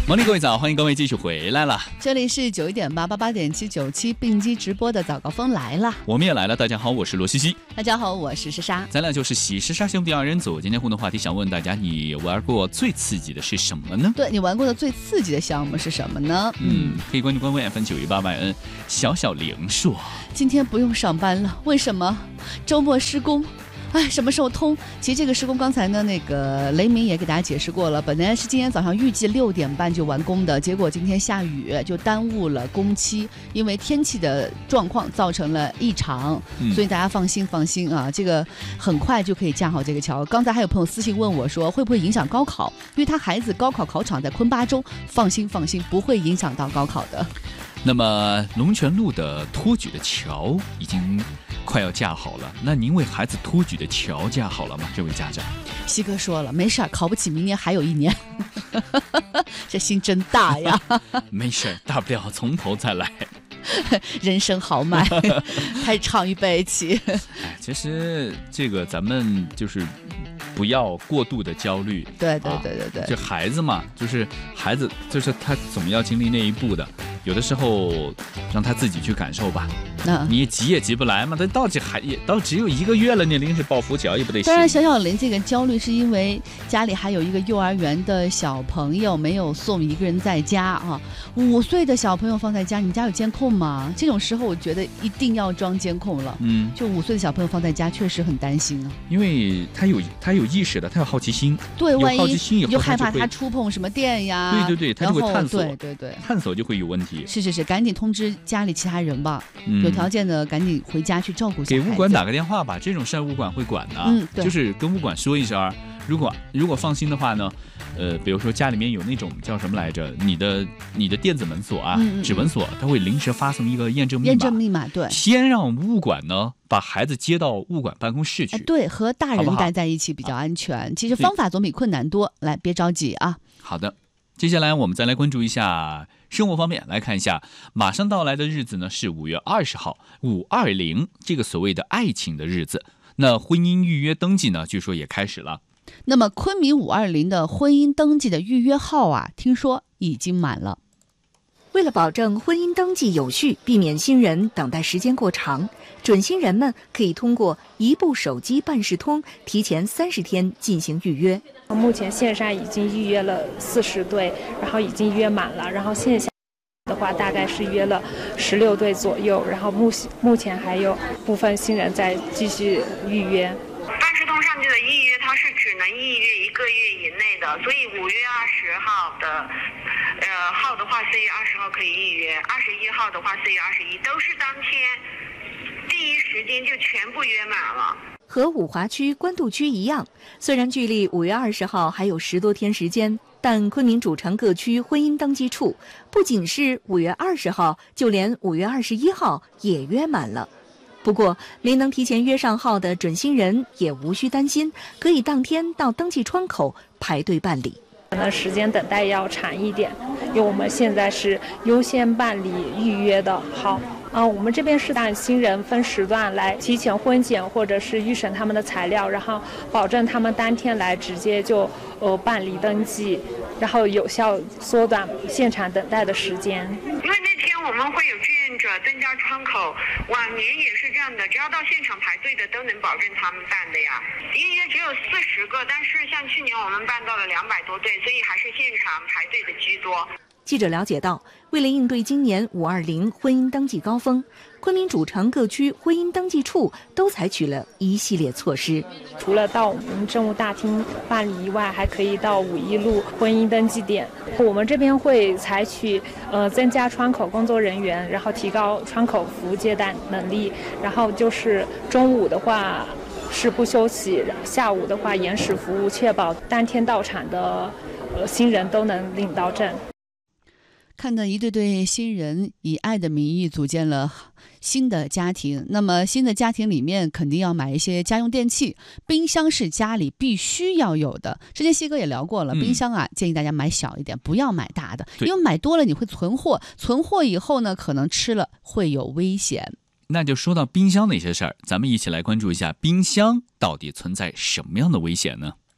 morning， 各位早，欢迎各位继续回来了。 这里是91.888.797并机直播的早高峰来了， 我们也来了。大家好，我是罗西西。 大家好，我是诗莎。 咱俩就是喜诗莎兄弟二人组。今天互动话题想问大家，你玩过最刺激的是什么呢？ 对，你玩过的最刺激的项目是什么呢？ 可以关注官微 FM918YN。小小玲说， 今天不用上班了，为什么？周末施工。什么时候通？其实这个施工刚才呢，那个雷鸣也给大家解释过了。本来是今天早上预计6点半就完工的，结果今天下雨，就耽误了工期。因为天气的状况造成了异常，所以大家放心啊，这个很快就可以架好这个桥。刚才还有朋友私信问我说，会不会影响高考？因为他孩子高考考场在昆巴州，放心，不会影响到高考的。 那么龙泉路的托举的桥已经快要架好了，那您为孩子托举的桥架好了吗？这位家长， 西哥说了，没事，考不起明年还有1年。这心真大呀。 没事，大不了从头再来。 人生豪迈，开始唱预备起。 其实这个咱们就是不要过度的焦虑。 对，就孩子嘛，就是孩子，就是他总要经历那一步的。有的时候让他自己去感受吧。你急也急不来嘛，但到只有1个月了，你临时抱佛脚也不得行。 当然，小小林这个焦虑是因为家里还有一个幼儿园的小朋友没有送，一个人在家啊。5岁的小朋友放在家，你们家有监控吗？这种时候我觉得一定要装监控了。就5岁的小朋友放在家，确实很担心啊。 因为他有意识的，他有好奇心。 对， 有好奇心以后你就害怕他触碰什么电呀。 对，他就会探索。 对， 探索就会有问题。 是，赶紧通知家里其他人吧。有条件的赶紧回家去照顾小孩子。 给物管打个电话吧，这种事儿物管会管的。就是跟物管说一声，如果放心的话呢，比如说家里面有那种叫什么来着，你的电子门锁啊，指纹锁，它会临时发送一个验证密码。对，先让物管呢把孩子接到物管办公室去。 对，和大人待在一起比较安全。其实方法总比困难多。来，别着急啊。 好的，接下来我们再来关注一下生活方面，来看一下马上到来的日子呢是5月20号，520，这个所谓的爱情的日子。那婚姻预约登记呢，据说也开始了。 那么昆明520的婚姻登记的预约号啊，听说已经满了。 为了保证婚姻登记有序，避免新人等待时间过长，准新人们可以通过一部手机办事通提前30天进行预约。 目前线上已经预约了40对，然后已经约满了，然后线下的话大概是约了16对左右，然后目前还有部分新人在继续预约。 办事通上去的预约，它是只能预约1个月以内的，所以5月20号的号的话4月20号可以预约，21号的话4月21都是当天第一时间就全部约满了。 和五华区、官渡区一样，虽然距离5月20号还有10多天时间，但昆明主城各区婚姻登记处不仅是5月20号，就连5月21号也约满了。不过，没能提前约上号的准新人也无需担心，可以当天到登记窗口排队办理。 可能时间等待要长一点，因为我们现在是优先办理预约的号。我们这边是让新人分时段来提前婚检或者是预审他们的材料，然后保证他们当天来直接就办理登记，然后有效缩短现场等待的时间。 因为那天我们会有志愿者增加窗口，往年也是这样的，只要到现场排队的都能保证他们办的呀。预约只有40个，但是像去年我们办到了200多对，所以还是现场排队的居多。 记者了解到，为了应对今年520婚姻登记高峰，昆明主城各区婚姻登记处都采取了一系列措施。 除了到我们政务大厅办理以外，还可以到5一路婚姻登记点。我们这边会采取增加窗口工作人员，然后提高窗口服务接待能力。然后就是中午的话是不休息，下午的话延时服务，确保当天到场的新人都能领到证。 看到一对对新人以爱的名义组建了新的家庭，那么新的家庭里面肯定要买一些家用电器，冰箱是家里必须要有的。之前西哥也聊过了，冰箱啊，建议大家买小一点，不要买大的，因为买多了你会存货，存货以后呢，可能吃了会有危险。 那就说到冰箱的一些事儿，咱们一起来关注一下冰箱到底存在什么样的危险呢？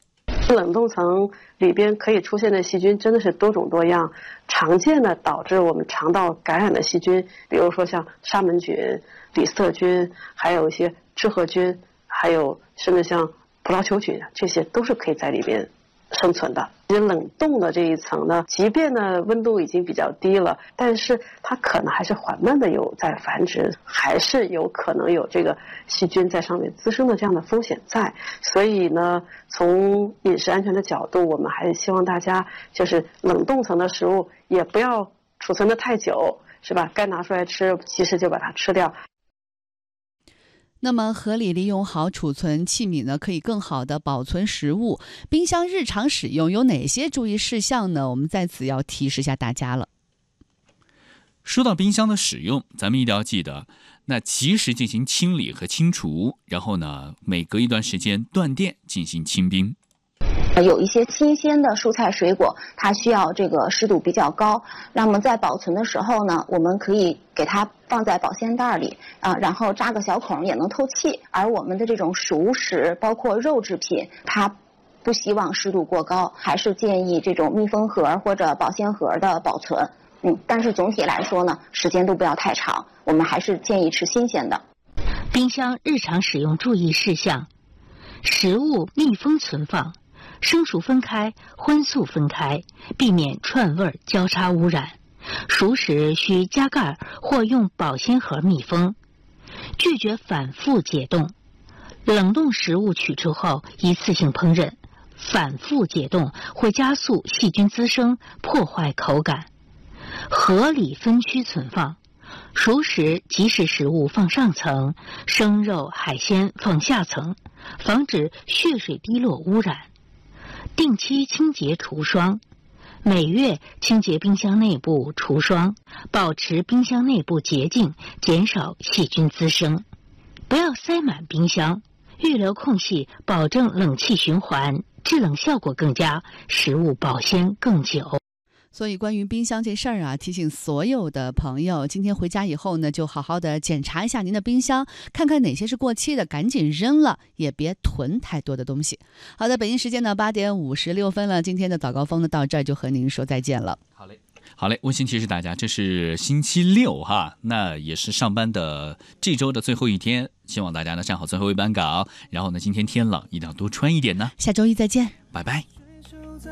冷冻层里边可以出现的细菌真的是多种多样，常见的导致我们肠道感染的细菌，比如说像沙门菌、李斯特菌，还有一些致褐菌，还有甚至像葡萄球菌，这些都是可以在里边生存的。冷冻的这一层呢，即便呢温度已经比较低了，但是它可能还是缓慢的有在繁殖，还是有可能有这个细菌在上面滋生的这样的风险在。所以呢，从饮食安全的角度，我们还是希望大家就是冷冻层的食物也不要储存的太久，是吧？该拿出来吃，及时就把它吃掉。 那么合理利用好储存器皿呢，可以更好的保存食物。冰箱日常使用有哪些注意事项呢？我们在此要提示一下大家了。 说到冰箱的使用，咱们一定要记得，那及时进行清理和清除，然后呢，每隔一段时间断电进行清冰。 有一些新鲜的蔬菜水果，它需要这个湿度比较高，那么在保存的时候呢，我们可以给它放在保鲜袋里然后扎个小孔也能透气。而我们的这种熟食，包括肉制品，它不希望湿度过高，还是建议这种密封盒或者保鲜盒的保存。但是总体来说呢，时间都不要太长，我们还是建议吃新鲜的。 冰箱日常使用注意事项：食物密封存放，生熟分开，荤素分开，避免串味交叉污染。熟食需加盖或用保鲜盒密封。拒绝反复解冻。冷冻食物取出后一次性烹饪，反复解冻会加速细菌滋生，破坏口感。合理分区存放。熟食、即食食物放上层，生肉、海鲜放下层，防止血水滴落污染。定期清洁除霜，每月清洁冰箱内部除霜，保持冰箱内部洁净，减少细菌滋生。不要塞满冰箱，预留空隙，保证冷气循环，制冷效果更佳，食物保鲜更久。 所以关于冰箱这事儿啊，提醒所有的朋友，今天回家以后呢，就好好的检查一下您的冰箱，看看哪些是过期的，赶紧扔了，也别囤太多的东西。好的，北京时间呢8点56分了，今天的早高峰呢到这儿就和您说再见了。 好嘞，温馨提示大家，这是星期六哈，那也是上班的这周的最后一天，希望大家呢站好最后一班岗，然后呢今天天冷，一定要多穿一点呢。 下周一再见， 拜拜。